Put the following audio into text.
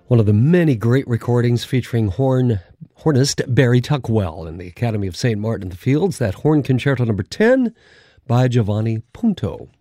One of the many great recordings featuring hornist Barry Tuckwell in the Academy of St. Martin in the Fields, that Horn Concerto No. 10 by Giovanni Punto.